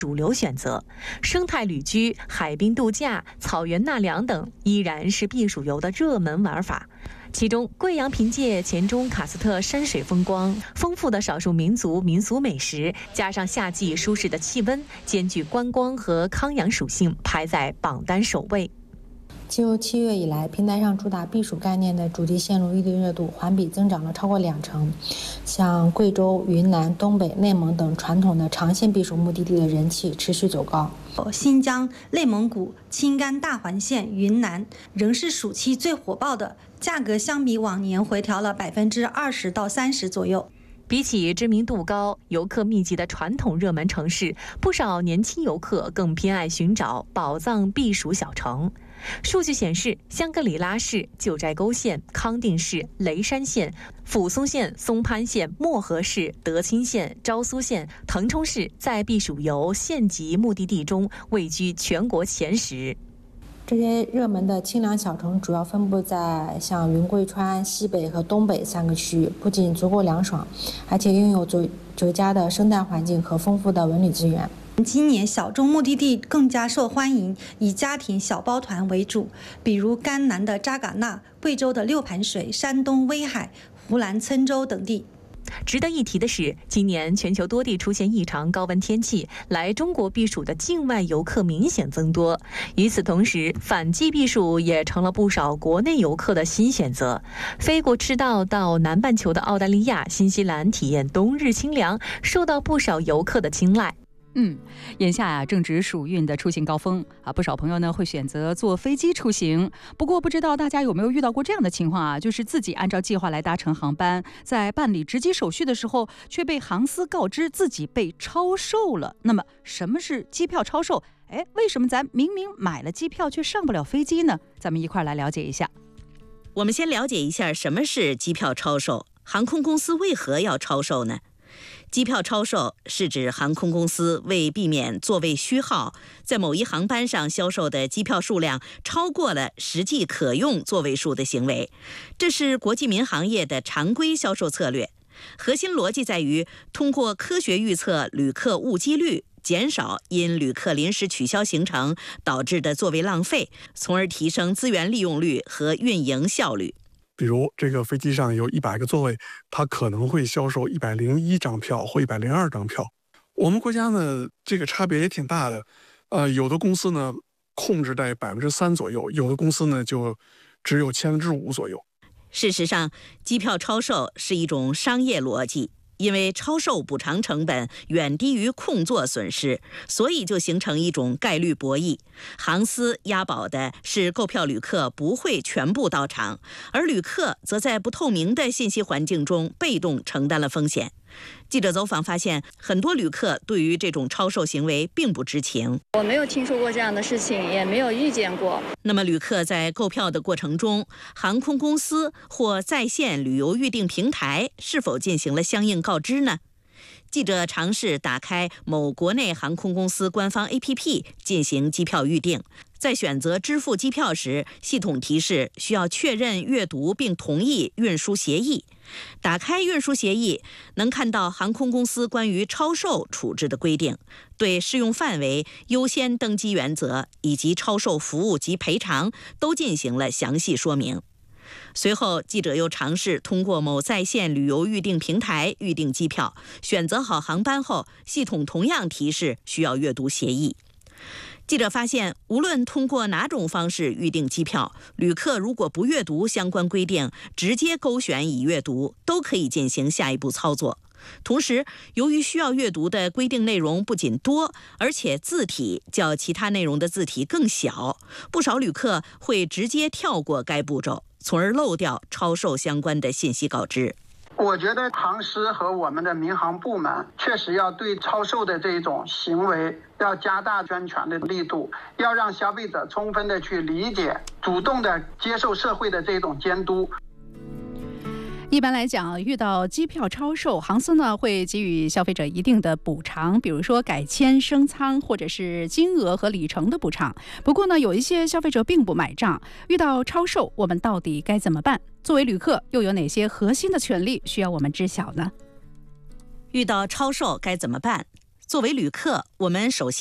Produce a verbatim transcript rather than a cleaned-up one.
主流选择，生态旅居、海滨度假、草原纳凉等依然是避暑游的热门玩法。其中，贵阳凭借黔中喀斯特山水风光、丰富的少数民族民俗美食，加上夏季舒适的气温，兼具观光和康养属性，排在榜单首位。 进入七月以来，平台上主打避暑概念的主题线路预订热度环比增长了超过两成。像贵州、云南、东北、内蒙等传统的长线避暑目的地的人气持续走高。 新疆、内蒙古、青甘大环线、云南仍是暑期最火爆的，价格相比往年回调了百分之二十到三十左右。 比起知名度高、游客密集的传统热门城市，不少年轻游客更偏爱寻找宝藏避暑小城。数据显示，香格里拉市、九寨沟县、康定市、雷山县、抚松县、松潘县、漠河市、德钦县、昭苏县、腾冲市在避暑游县级目的地中位居全国前十。 这些热门的清凉小城主要分布在像云贵川、西北和东北三个区域，不仅足够凉爽，而且拥有绝绝佳的生态环境和丰富的文旅资源。 今年小众目的地更加受欢迎，以家庭小包团为主，比如甘南的扎尕那、贵州的六盘水、山东威海、湖南郴州等地。 值得一提的是，今年全球多地出现异常高温天气，来中国避暑的境外游客明显增多。与此同时，反季避暑也成了不少国内游客的新选择。飞过赤道到南半球的澳大利亚、新西兰体验冬日清凉，受到不少游客的青睐。 嗯，眼下啊正值暑运的出行高峰啊，不少朋友呢会选择坐飞机出行。不过不知道大家有没有遇到过这样的情况啊，就是自己按照计划来搭乘航班，在办理值机手续的时候，却被航司告知自己被超售了。那么什么是机票超售？哎，为什么咱明明买了机票却上不了飞机呢？咱们一块来了解一下。 我们先了解一下什么是机票超售，航空公司为何要超售呢？机票超售是指航空公司为避免座位虚耗，在某一航班上销售的机票数量超过了实际可用座位数的行为。这是国际民航业的常规销售策略，核心逻辑在于通过科学预测旅客误机率，减少因旅客临时取消行程导致的座位浪费，从而提升资源利用率和运营效率。 比如这个飞机上有一百个座位，它可能会销售一百零一张票或一百零二张票。我们国家呢，这个差别也挺大的，呃，有的公司呢控制在百分之三左右，有的公司呢就只有千分之五左右。 事实上，机票超售是一种商业逻辑。因为超售补偿成本远低于空座损失，所以就形成一种概率博弈。航司押宝的是购票旅客不会全部到场，而旅客则在不透明的信息环境中被动承担了风险。记者走访发现，很多旅客对于这种超售行为并不知情。 我没有听说过这样的事情，也没有遇见过。 那么旅客在购票的过程中，航空公司或在线旅游预订平台是否进行了相应告知呢？记者尝试打开某国内航空公司官方 A P P 进行机票预订，在选择支付机票时，系统提示需要确认阅读并同意运输协议。打开运输协议，能看到航空公司关于超售处置的规定，对适用范围、优先登机原则以及超售服务及赔偿都进行了详细说明。随后，记者又尝试通过某在线旅游预订平台预订机票，选择好航班后，系统同样提示需要阅读协议。记者发现，无论通过哪种方式预订机票，旅客如果不阅读相关规定，直接勾选已阅读，都可以进行下一步操作。同时，由于需要阅读的规定内容不仅多，而且字体较其他内容的字体更小，不少旅客会直接跳过该步骤，从而漏掉超售相关的信息告知。 我觉得航司和我们的民航部门确实要对超售的这种行为要加大宣传的力度，要让消费者充分的去理解，主动的接受社会的这种监督。 一般来讲，遇到机票超售，航司呢会给予消费者一定的补偿，比如说改签、升舱，或者是金额和里程的补偿。不过呢，有一些消费者并不买账。遇到超售，我们到底该怎么办？作为旅客，又有哪些核心的权利需要我们知晓呢？ 遇到超售该怎么办？ 作为旅客，我们首先